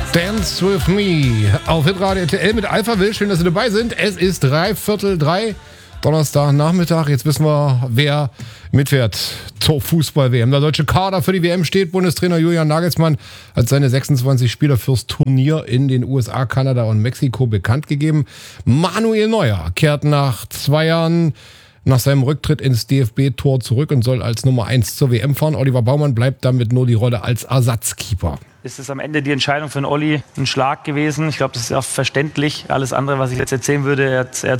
Dance with me auf Hitradio RTL mit Alpha Will. Schön, dass Sie dabei sind. Es ist 3:45 Donnerstagnachmittag. Jetzt wissen wir, wer mitfährt zur Fußball-WM. Der deutsche Kader für die WM steht. Bundestrainer Julian Nagelsmann hat seine 26 Spieler fürs Turnier in den USA, Kanada und Mexiko bekannt gegeben. Manuel Neuer kehrt nach 2 Jahren nach seinem Rücktritt ins DFB-Tor zurück und soll als Nummer 1 zur WM fahren. Oliver Baumann bleibt damit nur die Rolle als Ersatzkeeper. Ist es am Ende die Entscheidung für den Olli ein Schlag gewesen? Ich glaube, das ist auch verständlich. Alles andere, was ich jetzt erzählen würde, er hat